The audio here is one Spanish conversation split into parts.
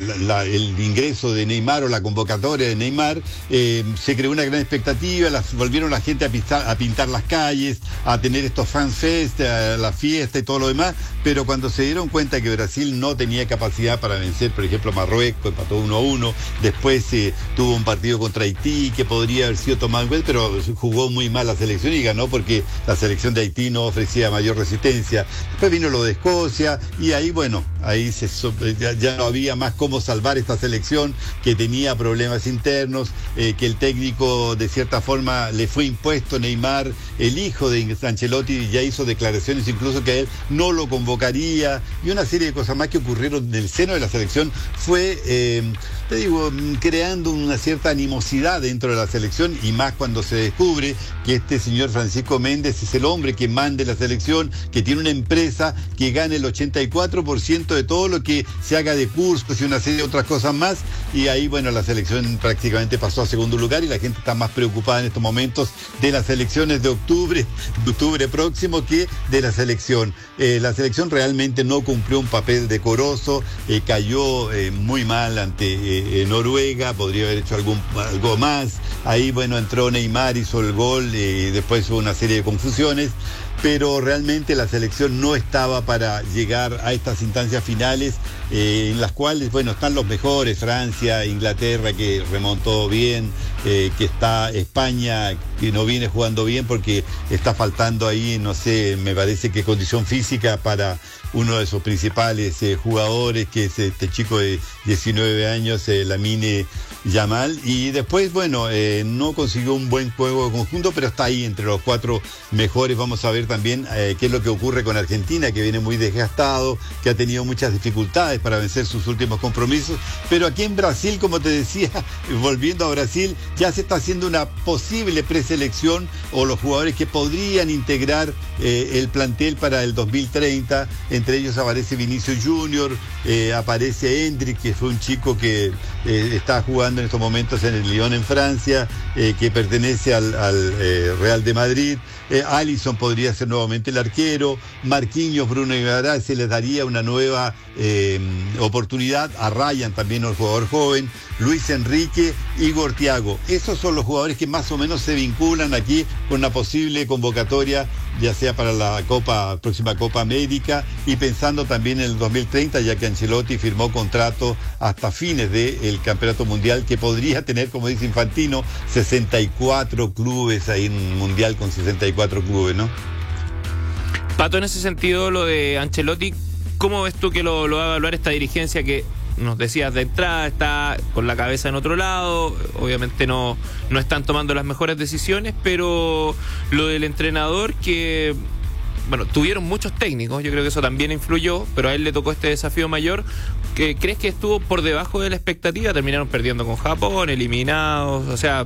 el ingreso de Neymar o la convocatoria de Neymar, se creó una gran expectativa, volvieron la gente a pintar las calles, a tener estos fanfest, la fiesta y todo lo demás, pero cuando se dieron cuenta que Brasil no tenía capacidad para vencer, por ejemplo, Marruecos, empató 1-1, después tuvo un partido contra Haití que podría haber sido tomado en cuenta, pero jugó muy mal la selección y ganó porque la selección de Haití no ofrecía mayor resistencia. Después vino lo de Escocia y ahí, bueno, ahí ya no había más cómo salvar esta selección que tenía problemas internos, que el técnico de cierta forma le fue impuesto. Neymar, el hijo de Ancelotti, ya hizo declaraciones incluso que él no lo convocaría y una serie de cosas más que ocurrieron en el seno de la selección fue, te digo, creando una cierta animosidad dentro de la selección y más cuando se descubre que este señor Francisco Méndez es el hombre que manda la selección, que tiene una empresa que gana el 84% de todo lo que se haga de cursos y una serie de otras cosas más, y ahí, bueno, la selección prácticamente pasó a segundo lugar y la gente está más preocupada en estos momentos de las elecciones de octubre próximo que de la selección. La selección realmente no cumplió un papel decoroso, cayó muy mal ante Noruega, podría haber hecho algo más. Ahí, bueno, entró Neymar, hizo el gol, después hubo una serie de confusiones, pero realmente la selección no estaba para llegar a estas instancias finales, en las cuales, bueno, están los mejores, Francia, Inglaterra, que remontó bien, que está España, que no viene jugando bien porque está faltando ahí, no sé, me parece que condición física para uno de sus principales jugadores, que es este chico de 19 años, Lamine Yamal, y después, bueno, no consiguió un buen juego de conjunto, pero está ahí entre los 4 mejores. Vamos a ver también qué es lo que ocurre con Argentina, que viene muy desgastado, que ha tenido muchas dificultades para vencer sus últimos compromisos, pero aquí en Brasil, como te decía, volviendo a Brasil, ya se está haciendo una posible preselección o los jugadores que podrían integrar el plantel para el 2030, entre ellos aparece Vinicius Junior, aparece Endrick, que fue un chico que está jugando en estos momentos en el Lyon en Francia, que pertenece al Real de Madrid. Alisson podría ser nuevamente el arquero, Marquinhos, Bruno Guimarães, se les daría una nueva oportunidad, a Ryan también, un jugador joven, Luis Enrique, Igor Thiago. Esos son los jugadores que más o menos se vinculan aquí con una posible convocatoria, ya sea para la próxima Copa América, y pensando también en el 2030, ya que Ancelotti firmó contrato hasta fines del Campeonato Mundial, que podría tener, como dice Infantino, 64 clubes ahí en un Mundial con 64 clubes, ¿no? Pato, en ese sentido, lo de Ancelotti, ¿cómo ves tú que lo va a evaluar esta dirigencia que nos decías de entrada, está con la cabeza en otro lado? Obviamente no están tomando las mejores decisiones, pero lo del entrenador, que bueno, tuvieron muchos técnicos, yo creo que eso también influyó, pero a él le tocó este desafío mayor. ¿Crees que estuvo por debajo de la expectativa? Terminaron perdiendo con Japón, eliminados, o sea,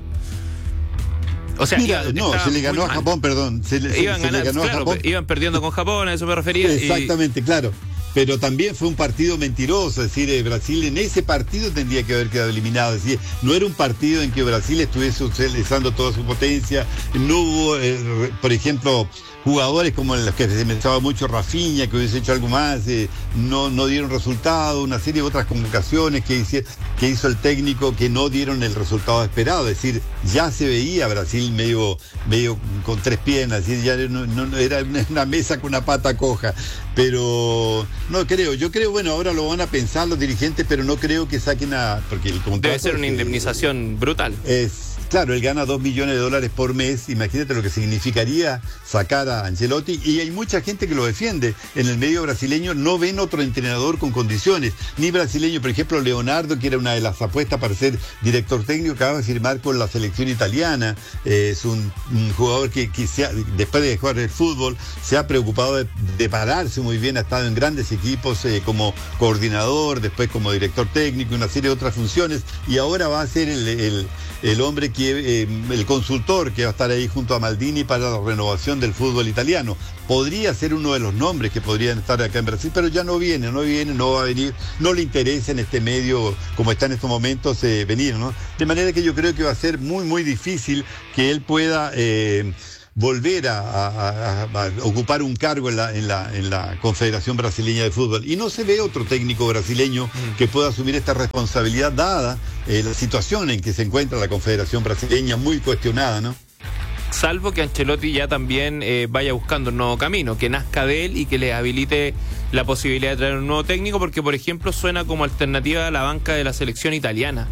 mira, se le ganó a Japón, perdón. Iban perdiendo con Japón, a eso me refería. Exactamente, claro. Pero también fue un partido mentiroso, es decir, Brasil en ese partido tendría que haber quedado eliminado, es decir, no era un partido en que Brasil estuviese utilizando toda su potencia, no hubo, por ejemplo, jugadores como los que se mencionaba mucho, Rafinha, que hubiese hecho algo más, no dieron resultado, una serie de otras convocaciones que hizo el técnico que no dieron el resultado esperado, es decir, ya se veía Brasil medio con 3 piernas, es decir, ya no era una mesa con una pata coja, pero no creo, yo creo, bueno, ahora lo van a pensar los dirigentes, pero no creo que saquen porque el contrato debe ser una indemnización brutal. Claro, él gana $2 millones por mes, imagínate lo que significaría sacar a Ancelotti, y hay mucha gente que lo defiende. En el medio brasileño no ven otro entrenador con condiciones, ni brasileño, por ejemplo, Leonardo, que era una de las apuestas para ser director técnico, acaba de firmar con la selección italiana, es un jugador que después de jugar el fútbol, se ha preocupado de pararse muy bien, ha estado en grandes equipos como coordinador, después como director técnico, y una serie de otras funciones, y ahora va a ser el hombre el consultor que va a estar ahí junto a Maldini para la renovación del fútbol italiano. Podría ser uno de los nombres que podrían estar acá en Brasil, pero ya no viene, no va a venir, no le interesa en este medio, como está en estos momentos, venir, ¿no? De manera que yo creo que va a ser muy, muy difícil que él pueda volver a ocupar un cargo en la Confederación Brasileña de Fútbol. Y no se ve otro técnico brasileño que pueda asumir esta responsabilidad, dada la situación en que se encuentra la Confederación Brasileña, muy cuestionada, ¿no? Salvo que Ancelotti ya también vaya buscando un nuevo camino, que nazca de él y que le habilite la posibilidad de traer un nuevo técnico, porque por ejemplo suena como alternativa a la banca de la selección italiana,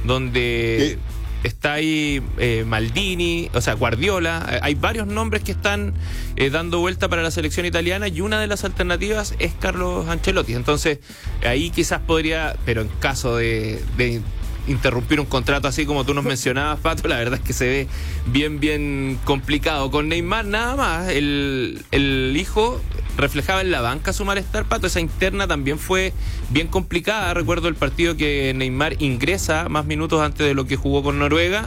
donde está ahí Maldini, o sea, Guardiola, hay varios nombres que están dando vuelta para la selección italiana, y una de las alternativas es Carlos Ancelotti. Entonces ahí quizás podría, pero en caso de interrumpir un contrato así como tú nos mencionabas, Pato, la verdad es que se ve bien complicado. Con Neymar nada más, el hijo reflejaba en la banca su malestar, Pato. Esa interna también fue bien complicada. Recuerdo el partido que Neymar ingresa más minutos antes de lo que jugó con Noruega,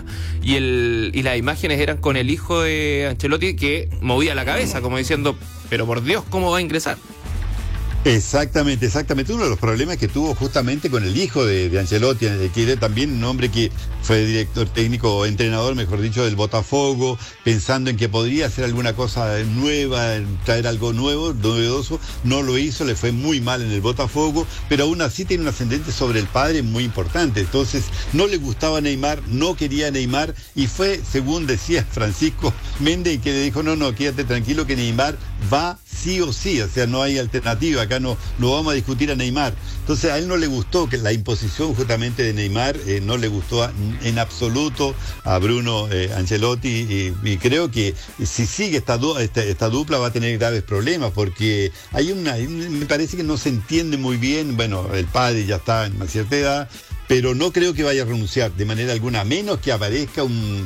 y las imágenes eran con el hijo de Ancelotti, que movía la cabeza como diciendo, pero por Dios, ¿cómo va a ingresar? Exactamente. Uno de los problemas que tuvo justamente con el hijo de Ancelotti, que era también un hombre que fue director técnico, entrenador, mejor dicho, del Botafogo, pensando en que podría hacer alguna cosa nueva, traer algo nuevo, novedoso. No lo hizo, le fue muy mal en el Botafogo, pero aún así tiene un ascendente sobre el padre muy importante. Entonces, no le gustaba Neymar, no quería Neymar, y fue, según decía Francisco Méndez, que le dijo, no, quédate tranquilo que Neymar va sí o sí, o sea, no hay alternativa, acá no vamos a discutir a Neymar. Entonces a él no le gustó que la imposición justamente de Neymar, no le gustó en absoluto a Bruno Ancelotti, y creo que si sigue esta dupla va a tener graves problemas, porque me parece que no se entiende muy bien. Bueno, el padre ya está en una cierta edad, pero no creo que vaya a renunciar de manera alguna, a menos que aparezca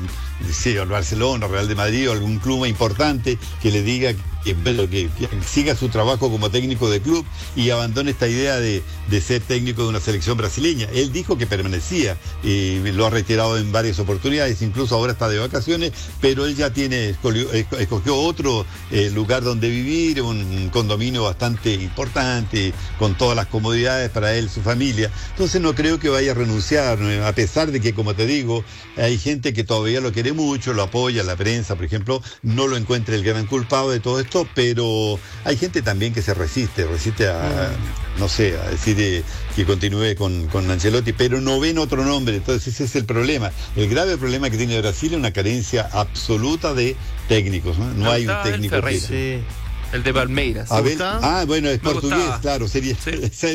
el Barcelona, Real de Madrid o algún club importante que le diga que siga su trabajo como técnico de club y abandone esta idea de ser técnico de una selección brasileña. Él dijo que permanecía y lo ha reiterado en varias oportunidades, incluso ahora está de vacaciones, pero él ya escogió otro lugar donde vivir, un condominio bastante importante, con todas las comodidades para él, su familia. Entonces no creo que vaya a renunciar, a pesar de que, como te digo, hay gente que todavía lo quiere mucho, lo apoya, la prensa, por ejemplo, no lo encuentra el gran culpable de todo esto, pero hay gente también que se resiste a decir que continúe con Ancelotti, pero no ven otro nombre. Entonces ese es el problema. El grave problema que tiene Brasil es una carencia absoluta de técnicos, no hay un técnico el de Palmeiras. Bueno, es portugués, gustaba. Claro, sería. Sí.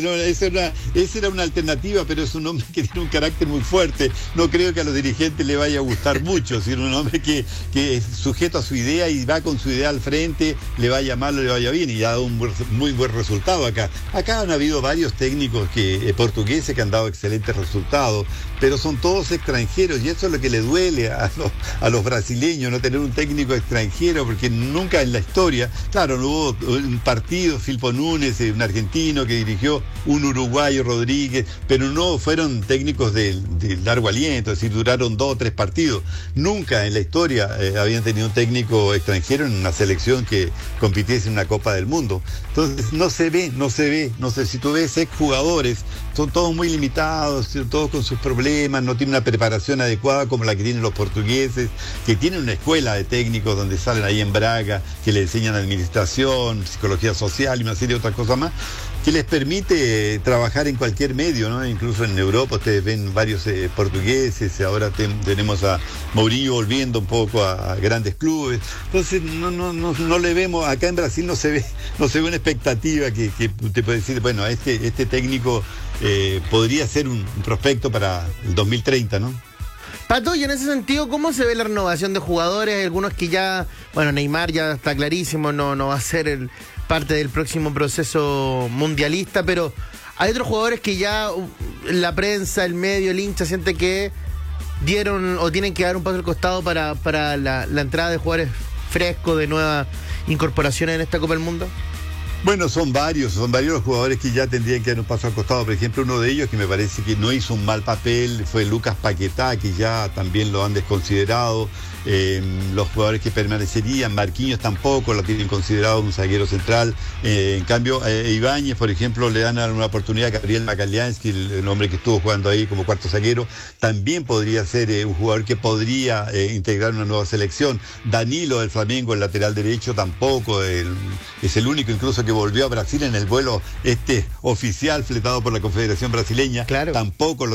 Esa era una alternativa, pero es un hombre que tiene un carácter muy fuerte. No creo que a los dirigentes le vaya a gustar mucho, sino un hombre que es sujeto a su idea y va con su idea al frente, le vaya mal o le vaya bien, y ha dado un muy buen resultado acá. Acá han habido varios técnicos portugueses que han dado excelentes resultados, pero son todos extranjeros, y eso es lo que le duele a los brasileños, no tener un técnico extranjero, porque nunca en la historia, claro, no hubo un partido, Filpo Núñez, un argentino que dirigió, un uruguayo, Rodríguez, pero no fueron técnicos de largo aliento, es decir, duraron 2 o 3 partidos. Nunca en la historia habían tenido un técnico extranjero en una selección que compitiese en una Copa del Mundo. Entonces no se ve, si tú ves exjugadores, son todos muy limitados, todos con sus problemas, no tienen una preparación adecuada como la que tienen los portugueses, que tienen una escuela de técnicos donde salen ahí en Braga, que le enseñan administración, psicología social y una serie de otras cosas más, que les permite trabajar en cualquier medio, ¿no? Incluso en Europa ustedes ven varios portugueses, ahora tenemos a Mourinho volviendo un poco a grandes clubes. Entonces no le vemos, acá en Brasil no se ve una expectativa que te puede decir, bueno, este técnico podría ser un prospecto para el 2030, ¿no? Pato, y en ese sentido, ¿cómo se ve la renovación de jugadores? Hay algunos que ya, Neymar ya está clarísimo, no va a ser parte del próximo proceso mundialista, pero hay otros jugadores que ya la prensa, el medio, el hincha siente que dieron o tienen que dar un paso al costado para la entrada de jugadores frescos, de nuevas incorporaciones en esta Copa del Mundo. Bueno, son varios los jugadores que ya tendrían que dar un paso al costado. Por ejemplo, uno de ellos que me parece que no hizo un mal papel fue Lucas Paquetá, que ya también lo han desconsiderado. Los jugadores que permanecerían, Marquinhos tampoco lo tienen considerado un zaguero central. En cambio, Ibáñez, por ejemplo, le dan una oportunidad a Gabriel Makaliansky, el hombre que estuvo jugando ahí como cuarto zaguero. También podría ser un jugador que podría integrar una nueva selección. Danilo del Flamengo, el lateral derecho, tampoco. Es el único incluso que volvió a Brasil en el vuelo oficial fletado por la Confederación Brasileña. Claro. Tampoco lo